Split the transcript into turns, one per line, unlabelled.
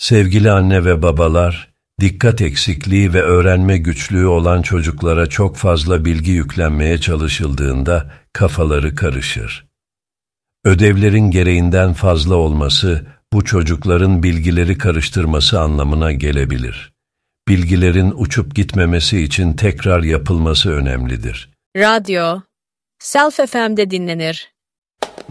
Sevgili anne ve babalar, dikkat eksikliği ve öğrenme güçlüğü olan çocuklara çok fazla bilgi yüklenmeye çalışıldığında kafaları karışır. Ödevlerin gereğinden fazla olması, bu çocukların bilgileri karıştırması anlamına gelebilir. Bilgilerin uçup gitmemesi için tekrar yapılması önemlidir.
Radyo, Self FM'de dinlenir.